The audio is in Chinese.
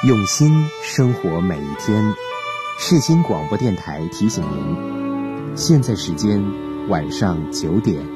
用心生活每一天。世新广播电台提醒您，现在时间晚上9点。